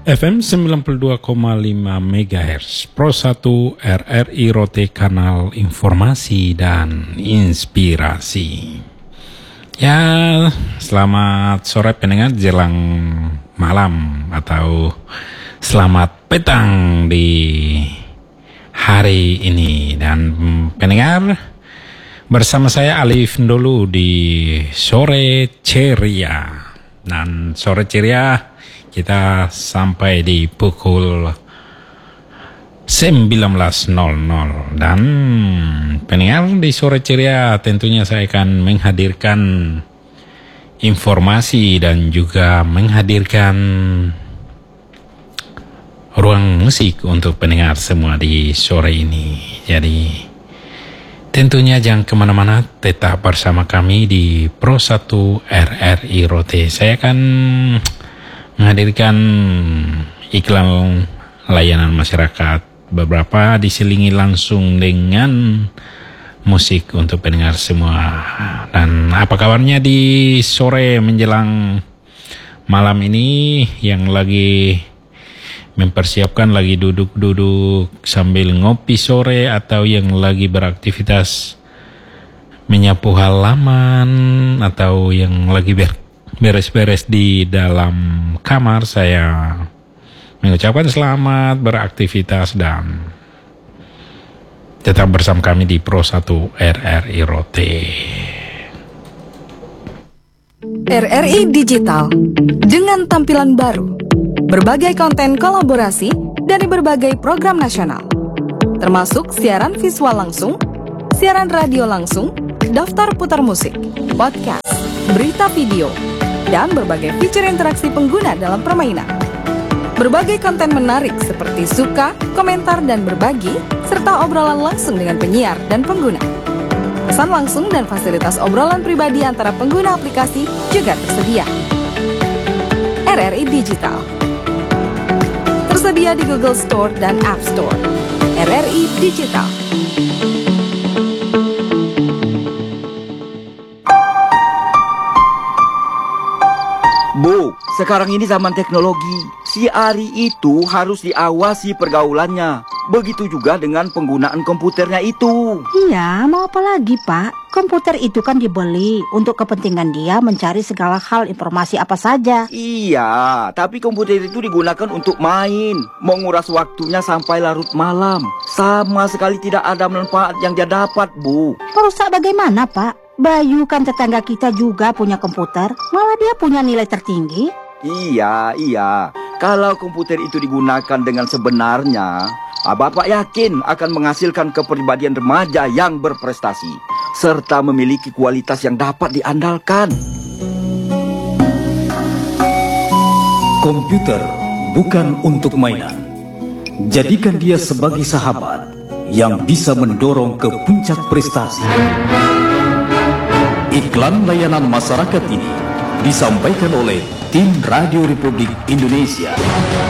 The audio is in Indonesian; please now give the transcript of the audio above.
FM 92,5 MHz Pro 1 RRI Rote, kanal informasi dan inspirasi. Ya, selamat sore pendengar jelang malam atau selamat petang di hari ini. Dan pendengar, bersama saya Alif Ndolu di Sore Ceria. Dan Sore Ceria kita sampai di pukul 19.00. Dan pendengar, di Sore Ceria tentunya saya akan menghadirkan informasi dan juga menghadirkan ruang musik untuk pendengar semua di sore ini. Jadi tentunya jangan kemana-mana, tetap bersama kami di Pro 1 RRI Rote. Saya akan menghadirkan iklan layanan masyarakat beberapa, diselingi langsung dengan musik untuk pendengar semua. Dan apa kabarnya di sore menjelang malam ini, yang lagi mempersiapkan, lagi duduk-duduk sambil ngopi sore, atau yang lagi beraktivitas menyapu halaman, atau yang lagi beres-beres di dalam kamar, saya mengucapkan selamat beraktivitas dan tetap bersama kami di Pro 1 RRI Rote. RRI Digital dengan tampilan baru, berbagai konten kolaborasi dari berbagai program nasional, termasuk siaran visual langsung, siaran radio langsung, daftar putar musik, podcast, berita video, dan berbagai fitur interaksi pengguna dalam permainan. Berbagai konten menarik seperti suka, komentar, dan berbagi, serta obrolan langsung dengan penyiar dan pengguna. Pesan langsung dan fasilitas obrolan pribadi antara pengguna aplikasi juga tersedia. RRI Digital tersedia di Google Store dan App Store. RRI Digital. Bu, sekarang ini zaman teknologi. Si Ari itu harus diawasi pergaulannya. Begitu juga dengan penggunaan komputernya itu. Iya, mau apa lagi, Pak? Komputer itu kan dibeli untuk kepentingan dia mencari segala hal informasi apa saja. Iya, tapi komputer itu digunakan untuk main, menguras waktunya sampai larut malam. Sama sekali tidak ada manfaat yang dia dapat, Bu. Merusak bagaimana, Pak? Bayu kan tetangga kita juga punya komputer, malah dia punya nilai tertinggi. Iya. Kalau komputer itu digunakan dengan sebenarnya, Bapak yakin akan menghasilkan kepribadian remaja yang berprestasi, serta memiliki kualitas yang dapat diandalkan. Komputer bukan untuk mainan. Jadikan dia sebagai sahabat yang bisa mendorong ke puncak prestasi. Iklan layanan masyarakat ini disampaikan oleh tim Radio Republik Indonesia.